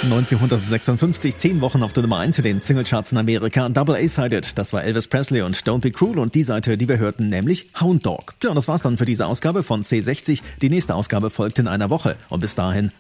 1956, 10 Wochen auf der Nummer 1 in den Singlecharts in Amerika, Double A-Sided, das war Elvis Presley und Don't Be Cruel und die Seite, die wir hörten, nämlich Hound Dog. Tja, und das war's dann für diese Ausgabe von C60. Die nächste Ausgabe folgt in einer Woche und bis dahin